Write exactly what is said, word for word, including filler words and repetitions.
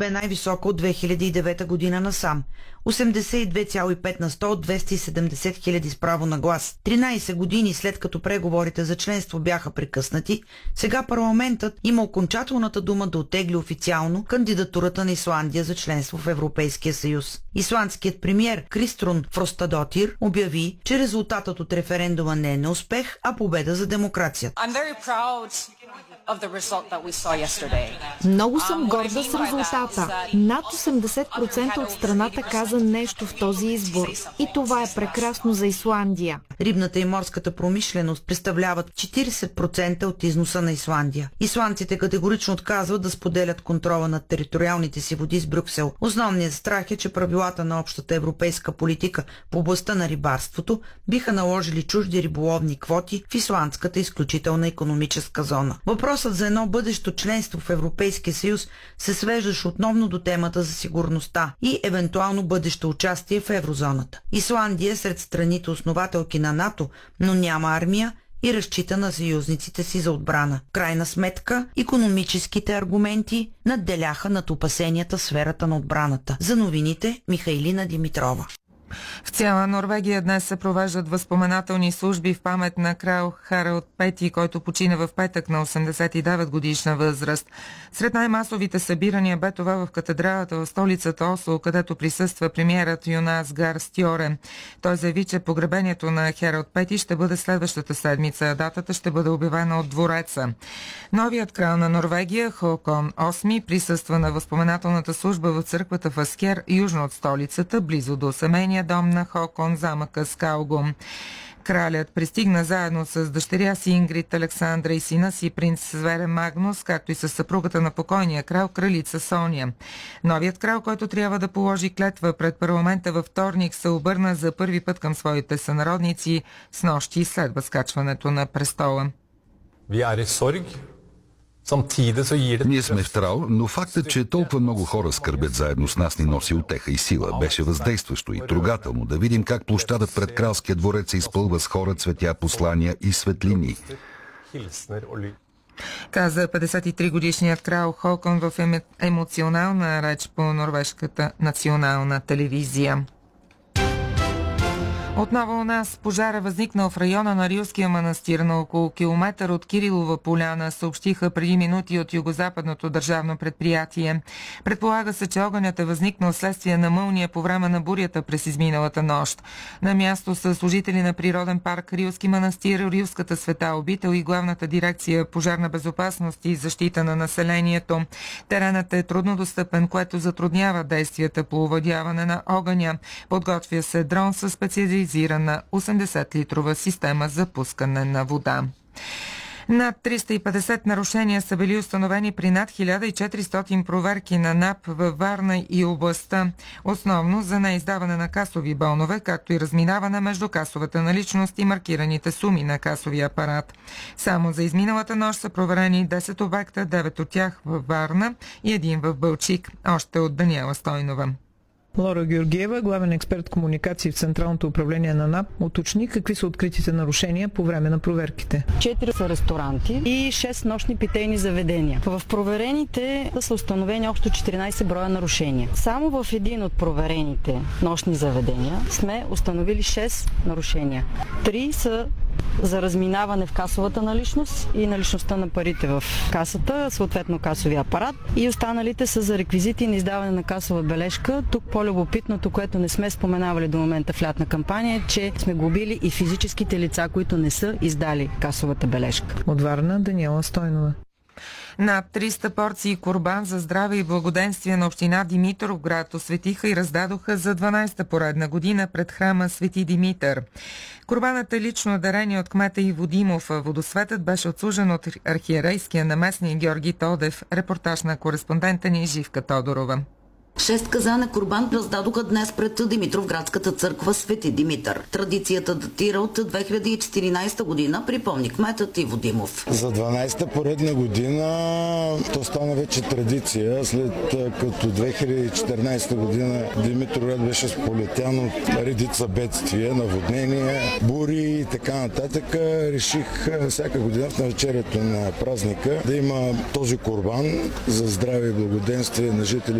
бе най-висока от две хиляди и девета година насам. осемдесет и две цяло и пет на сто от двеста и седемдесет хиляди с право на глас. тринайсет години след като преговорите за членство бяха прекъснати, сега парламентът има окончателната дума да оттегли официално кандидатурата на Исландия за членство в Европейския съюз. Исландският премиер Криструн Фростадотир обяви, че резултатът от референдума не е неуспех, а победа за демокрацията. Много съм горда с резултата. Над осемдесет процента от страната каза нещо в този избор. И това е прекрасно за Исландия. Рибната и морската промишленост представляват четирийсет процента от износа на Исландия. Исландците категорично отказват да споделят контрола над териториалните си води с Брюксел. Основният страх е, че правилата на общата европейска политика в областта на рибарството биха наложили чужди риболовни квоти в исландската изключителна икономическа зона. Въпросът за едно бъдещо членство в Европейския съюз се свеждаше основно до темата за сигурността и евентуално бъдещо участие в еврозоната. Исландия е сред страните основателки на НАТО, но няма армия и разчита на съюзниците си за отбрана. В крайна сметка, икономическите аргументи надделяха над опасенията в сферата на отбраната. За новините Михайлина Димитрова. В цяла Норвегия днес се провеждат възпоменателни служби в памет на крал Харалд Пети, който почина в петък на осемдесет и девет годишна възраст. Сред най-масовите събирания бе това в катедралата в столицата Осло, където присъства премиерът Йонас Гар Стьоре. Той заяви, че погребението на Харалд Пети ще бъде следващата седмица, а датата ще бъде обявена от двореца. Новият крал на Норвегия, Хокон осми, присъства на възпоменателната служба в църквата в Аскер, южно от столицата, близо до семейния дом на Хокон, замъка Скалгум. Кралят пристигна заедно с дъщеря си Ингрид Александра и сина си принц Свере Магнус, както и с съпругата на покойния крал, кралица Соня. Новият крал, който трябва да положи клетва пред парламента във вторник, се обърна за първи път към своите сънародници снощи след възкачването на престола. Ние сме в траур, но фактът, че толкова много хора скърбят заедно с нас, ни носи утеха и сила. Беше въздействащо и трогателно да видим как площадът пред кралския дворец се изпълва с хора, цветя, послания и светлини. Каза петдесет и три годишният крал Хокон в емоционална реч по норвежката национална телевизия. Отново у нас пожара възникнал в района на Рилския манастир на около километър от Кирилова поляна, съобщиха преди минути от Югозападното държавно предприятие. Предполага се, че огънят е възникнал следствие на мълния по време на бурята през изминалата нощ. На място са служители на природен парк Рилски манастир, Рилската света обител и главната дирекция пожарна безопасност и защита на населението. Теренът е трудно достъпен, което затруднява действията по овладяване на огъня. Подготвя се дрон със специализация на осемдесет литрова система за пускане на вода. Над триста и петдесет нарушения са били установени при над хиляда и четиристотин проверки на НАП във Варна и областта, основно за неиздаване на касови бонове, както и разминаване между касовата наличност и маркираните суми на касовия апарат. Само за изминалата нощ са проверени десет обекта, девет от тях във Варна и един в Бълчик, още от Даниела Стойнова. Лора Георгиева, главен експерт комуникации в Централното управление на НАП, уточни какви са откритите нарушения по време на проверките. Четири са ресторанти и шест нощни питейни заведения. В проверените са установени общо четиринайсет броя нарушения. Само в един от проверените нощни заведения сме установили шест нарушения. Три са за разминаване в касовата наличност и наличността на парите в касата, съответно касовия апарат, и останалите са за реквизити на издаване на касова бележка. Тук по-любопитното, което не сме споменавали до момента в лятна кампания, е, че сме глобили и физическите лица, които не са издали касовата бележка. От Варна Даниела Стойнова. Над триста порции курбан за здраве и благоденствие на община Димитровград осветиха и раздадоха за дванайсета поредна година пред храма Свети Димитър. Курбанът е лично дарение от кмета Иво Димов. Водосветът беше отслужен от архиерейския наместник Георги Тодев. Репортаж на кореспондента ни Живка Тодорова. Шест казана курбан раздадоха днес пред Димитровградската църква Свети Димитър. Традицията датира от две хиляди и четиринайсета година, припомни кметът Иво Димов. За дванайсета поредна година то стана вече традиция, след като две хиляди и четиринайсета година Димитровград беше сполетян от редица бедствия, наводнения, бури и така нататък. Реших всяка година в навечерието на празника да има този курбан за здраве и благоденствие на жители